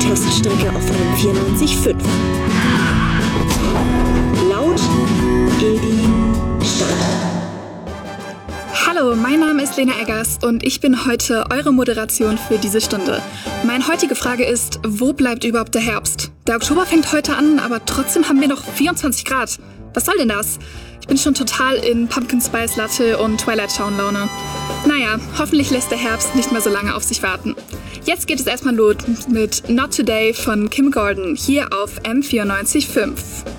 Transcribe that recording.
Teststrecke auf M94.5. Laut, Edi, Stadt. Hallo, mein Name ist Lena Eggers und ich bin heute eure Moderation für diese Stunde. Meine heutige Frage ist, wo bleibt überhaupt der Herbst? Der Oktober fängt heute an, aber trotzdem haben wir noch 24 Grad. Was soll denn das? Ich bin schon total in Pumpkin Spice Latte und Twilight Town Laune. Naja, hoffentlich lässt der Herbst nicht mehr so lange auf sich warten. Jetzt geht es erstmal los mit Not Today von Kim Gordon hier auf M94.5.